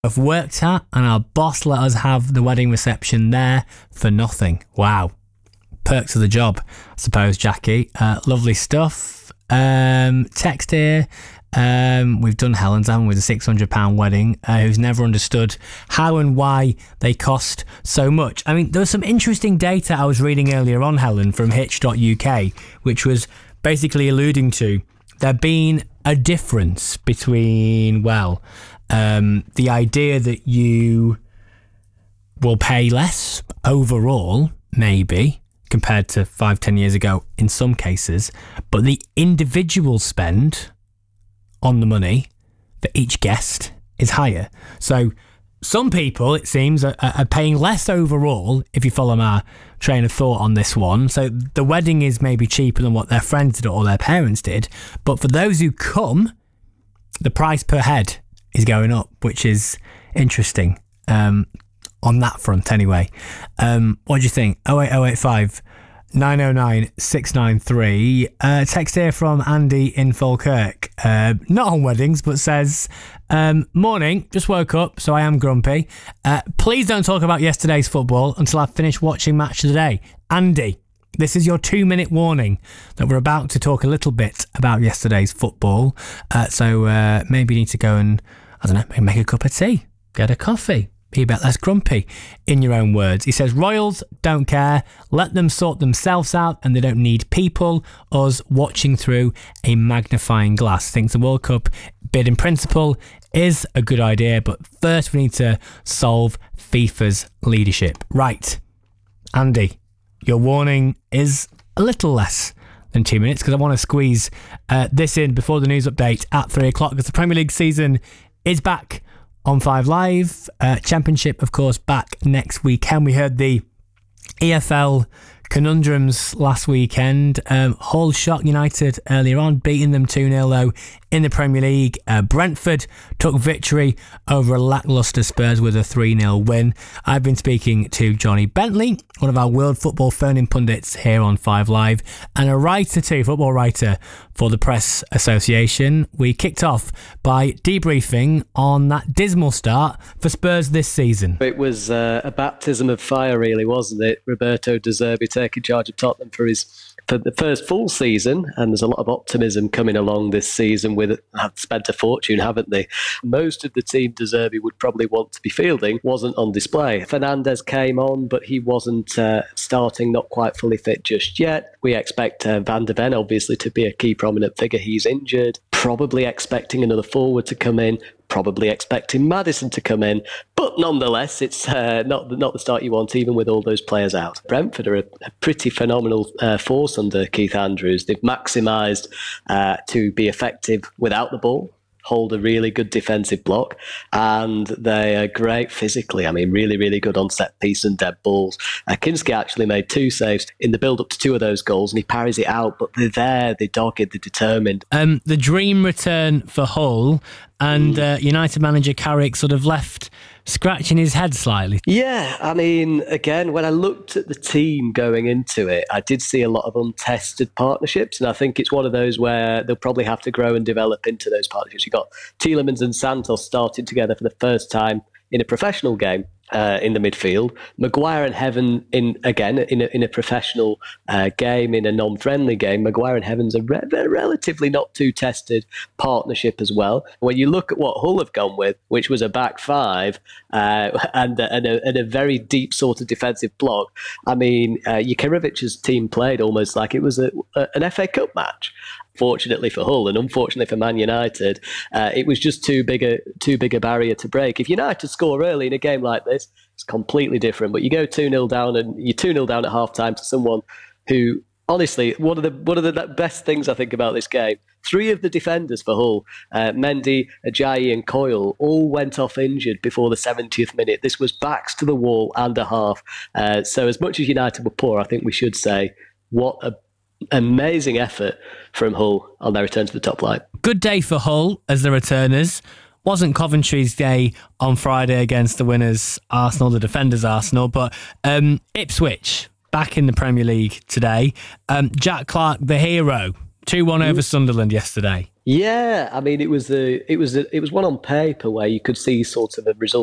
I've worked at, and our boss let us have the wedding reception there for nothing. Wow. Perks of the job, I suppose, Jackie. Lovely stuff. Text here. We've done Helen's, haven't we? The £600 wedding, who's never understood how and why they cost so much. I mean, there was some interesting data I was reading earlier on, Helen, from Hitch.uk, which was basically alluding to there being a difference between, the idea that you will pay less overall, maybe, compared to 5-10 years ago in some cases, but the individual spend on the money for each guest is higher. So some people, it seems, are paying less overall, if you follow my train of thought on this one. So the wedding is maybe cheaper than what their friends did or their parents did. But for those who come, the price per head is going up, which is interesting on that front anyway. What do you think? 08085 909 693. Text here from Andy in Falkirk. Not on weddings, but says, morning, just woke up, so I am grumpy. Please don't talk about yesterday's football until I've finished watching Match of the Day. Andy, this is your 2-minute warning that we're about to talk a little bit about yesterday's football. So maybe you need to go and, I don't know, maybe make a cup of tea, get a coffee, be a bit less grumpy, in your own words. He says, Royals don't care. Let them sort themselves out, and they don't need people, us watching through a magnifying glass. Thinks the World Cup bid in principle is a good idea, but first we need to solve FIFA's leadership. Right, Andy, your warning is a little less than 2 minutes, because I want to squeeze this in before the news update at 3 o'clock, because the Premier League season is back on 5 Live. Championship, of course, back next weekend. We heard the EFL conundrums last weekend. Hull shocked United earlier on, beating them 2-0 though in the Premier League. Brentford took victory over a lacklustre Spurs with a 3-0 win. I've been speaking to Johnny Bentley, one of our World Football phone-in pundits here on 5 Live, and a writer too, football writer for the Press Association. We kicked off by debriefing on that dismal start for Spurs this season. It was a baptism of fire, really, wasn't it? Roberto De Zerbi taking charge of Tottenham for the first full season, and there's a lot of optimism coming along this season. Have spent a fortune, haven't they? Most of the team De Zerbi would probably want to be fielding wasn't on display. Fernandes came on, but he wasn't starting, not quite fully fit just yet. We expect Van de Ven, obviously, to be a key prominent figure. He's injured. Probably expecting another forward to come in. Probably expecting Maddison to come in, but nonetheless, it's not the start you want, even with all those players out. Brentford are a pretty phenomenal force under Keith Andrews. They've maximised to be effective without the ball, hold a really good defensive block, and they are great physically. I mean, really, really good on set piece and dead balls. Kinski actually made 2 saves in the build-up to 2 of those goals, and he parries it out, but they're there, they're dogged, they're determined. The dream return for Hull, and United manager Carrick sort of left scratching his head slightly. Yeah, I mean, again, when I looked at the team going into it, I did see a lot of untested partnerships, and I think it's one of those where they'll probably have to grow and develop into those partnerships. You've got Tielemans and Santos starting together for the first time in a professional game in the midfield. Maguire and Heaven in a professional game, in a non-friendly game. Maguire and Heaven's a relatively not too tested partnership as well. When you look at what Hull have gone with, which was a back 5 and a very deep sort of defensive block, I mean, Jukiewicz' team played almost like it was an FA Cup match. Fortunately for Hull and unfortunately for Man United, it was just too big a barrier to break. If United score early in a game like this, it's completely different. But you go 2-0 down, and you're 2-0 down at half time to someone who, honestly, one of the best things I think about this game, 3 of the defenders for Hull, Mendy, Ajayi and Coyle, all went off injured before the 70th minute. This was backs to the wall and a half. So as much as United were poor, I think we should say what a amazing effort from Hull on their return to the top flight. Good day for Hull as the returners. Wasn't Coventry's day on Friday against the winners Arsenal, the defenders Arsenal, but Ipswich back in the Premier League today. Jack Clarke, the hero, 2-1 over Sunderland yesterday. Yeah, I mean, it was one on paper where you could see sort of a result